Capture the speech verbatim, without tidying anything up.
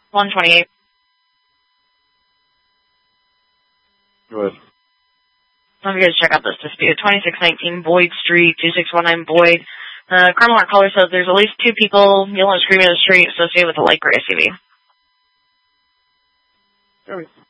one twenty-eight. Go ahead. Let me guys check out this dispute. twenty-six nineteen Boyd Street, two six one nine Boyd. Uh, criminal art caller says there's at least two people yelling and screaming in the street associated with a light gray S U V. Copy.